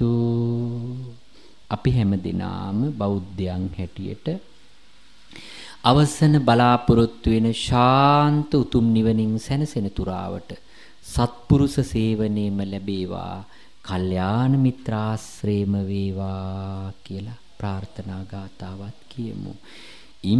හේතු අපි හැමදෙනාම බෞද්ධයන් හැටියට අවසන බලාපොරොත්තු වෙන ශාන්ත උතුම් නිවනින් සැනසෙන තුරාවට සත්පුරුෂ සේවනයේම ලැබේවා, කල්යාණ මිත්‍රාශ්‍රේම වේවා කියලා ප්‍රාර්ථනා ගාතාවත් කියමු.